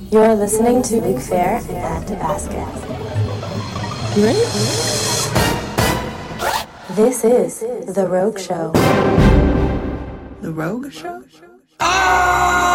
You're listening to Big Fair and Back to Basket. Great. This is The Rogue Show. The Rogue Show?